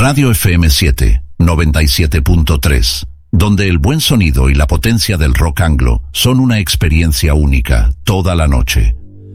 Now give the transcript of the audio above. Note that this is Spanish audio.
Radio FM7, 97.3, donde el buen sonido y la potencia del rock anglo son una experiencia única toda la noche.